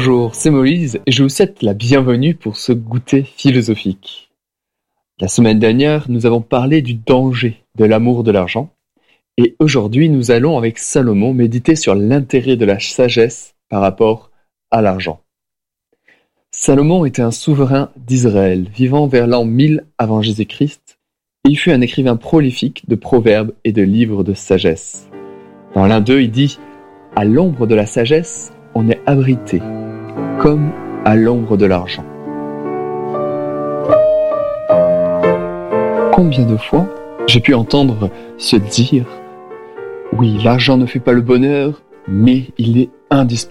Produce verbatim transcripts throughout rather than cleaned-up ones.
Bonjour, c'est Moïse et je vous souhaite la bienvenue pour ce goûter philosophique. La semaine dernière, nous avons parlé du danger de l'amour de l'argent et aujourd'hui, nous allons avec Salomon méditer sur l'intérêt de la sagesse par rapport à l'argent. Salomon était un souverain d'Israël vivant vers l'an mille avant Jésus-Christ et il fut un écrivain prolifique de proverbes et de livres de sagesse. Dans l'un d'eux, il dit « À l'ombre de la sagesse, on est abrité, comme à l'ombre de l'argent. » Combien de fois j'ai pu entendre se dire « Oui, l'argent ne fait pas le bonheur, mais il est indispensable. »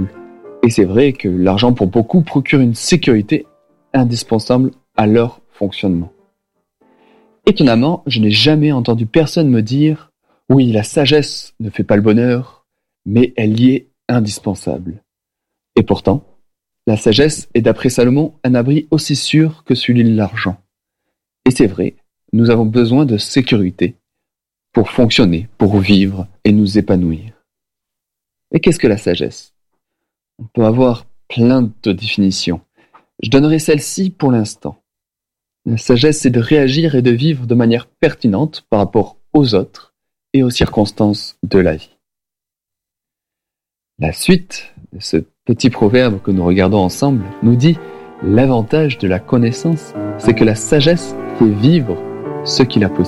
Et c'est vrai que l'argent pour beaucoup procure une sécurité indispensable à leur fonctionnement. Étonnamment, je n'ai jamais entendu personne me dire « Oui, la sagesse ne fait pas le bonheur, mais elle y est indispensable. » Et pourtant, la sagesse est d'après Salomon un abri aussi sûr que celui de l'argent. Et c'est vrai, nous avons besoin de sécurité pour fonctionner, pour vivre et nous épanouir. Mais qu'est-ce que la sagesse ? On peut avoir plein de définitions. Je donnerai celle-ci pour l'instant. La sagesse, c'est de réagir et de vivre de manière pertinente par rapport aux autres et aux circonstances de la vie. La suite de ce petit proverbe que nous regardons ensemble nous dit « L'avantage de la connaissance, c'est que la sagesse fait vivre ceux qui la possèdent. »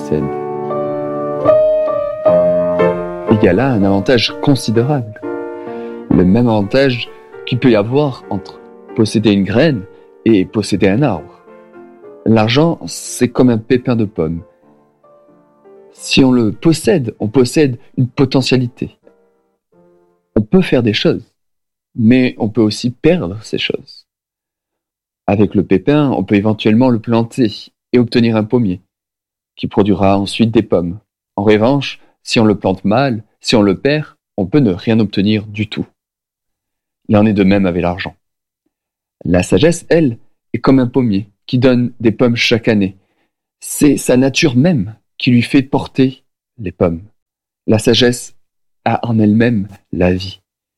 Il y a là un avantage considérable. Le même avantage qu'il peut y avoir entre posséder une graine et posséder un arbre. L'argent, c'est comme un pépin de pomme. Si on le possède, on possède une potentialité. On peut faire des choses, mais on peut aussi perdre ces choses. Avec le pépin, on peut éventuellement le planter et obtenir un pommier, qui produira ensuite des pommes. En revanche, si on le plante mal, si on le perd, on peut ne rien obtenir du tout. Il en est de même avec l'argent. La sagesse, elle, est comme un pommier qui donne des pommes chaque année. C'est sa nature même qui lui fait porter les pommes. La sagesse a en elle-même la vie.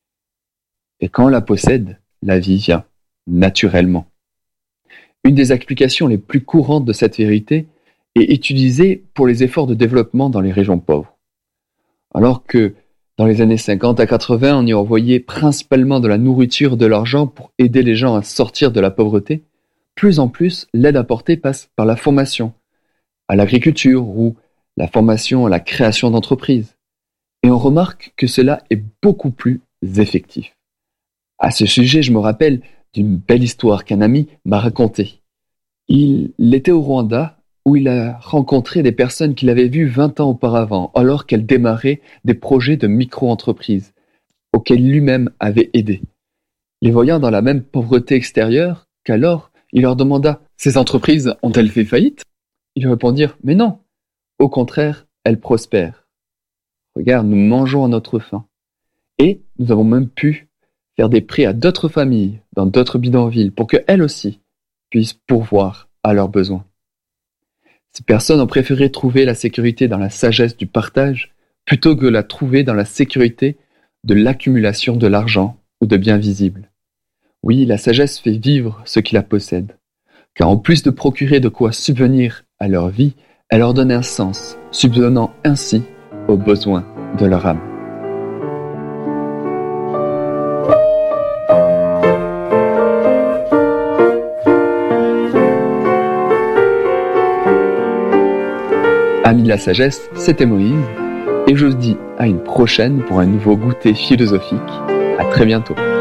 Et quand on la possède, la vie vient naturellement. Une des applications les plus courantes de cette vérité est utilisée pour les efforts de développement dans les régions pauvres. Alors que dans les années cinquante à quatre-vingts, on y envoyait principalement de la nourriture et de l'argent pour aider les gens à sortir de la pauvreté, plus en plus, l'aide apportée passe par la formation à l'agriculture ou la formation à la création d'entreprises. Et on remarque que cela est beaucoup plus effectif. À ce sujet, je me rappelle d'une belle histoire qu'un ami m'a racontée. Il était au Rwanda où il a rencontré des personnes qu'il avait vues vingt ans auparavant, alors qu'elles démarraient des projets de micro-entreprises auxquels lui-même avait aidé. Les voyant dans la même pauvreté extérieure qu'alors, il leur demanda « Ces entreprises ont-elles fait faillite ?» Ils répondirent « Mais non, au contraire, elles prospèrent. Regarde, nous mangeons à notre faim. » Et nous avons même pu faire des prêts à d'autres familles dans d'autres bidonvilles pour qu'elles aussi puissent pourvoir à leurs besoins. Ces personnes ont préféré trouver la sécurité dans la sagesse du partage plutôt que la trouver dans la sécurité de l'accumulation de l'argent ou de biens visibles. Oui, la sagesse fait vivre ceux qui la possèdent, car en plus de procurer de quoi subvenir à leur vie, elle leur donne un sens, subvenant ainsi aux besoins de leur âme. Amis de la sagesse, c'était Moïse, et je vous dis à une prochaine pour un nouveau goûter philosophique. À très bientôt.